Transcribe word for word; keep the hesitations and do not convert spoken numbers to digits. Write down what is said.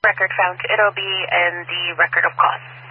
record found. It'll be in the record of cost.